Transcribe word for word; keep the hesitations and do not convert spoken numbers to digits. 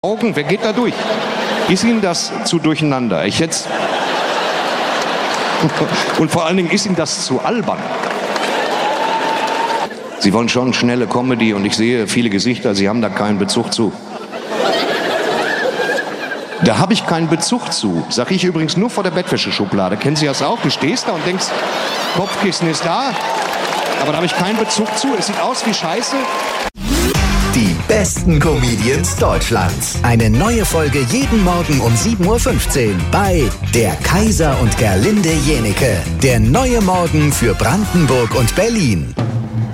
Augen, wer geht da durch? Ist Ihnen das zu durcheinander? Ich jetzt. Und vor allen Dingen ist Ihnen das zu albern? Sie wollen schon schnelle Comedy und ich sehe viele Gesichter, Sie haben da keinen Bezug zu. Da habe ich keinen Bezug zu. Sag ich übrigens nur vor der Bettwäscheschublade. Kennen Sie das auch? Du stehst da und denkst, Kopfkissen ist da, aber da habe ich keinen Bezug zu. Es sieht aus wie Scheiße. Die besten Comedians Deutschlands. Eine neue Folge jeden Morgen um sieben Uhr fünfzehn bei Der Kaiser und Gerlinde Jenieke. Der neue Morgen für Brandenburg und Berlin.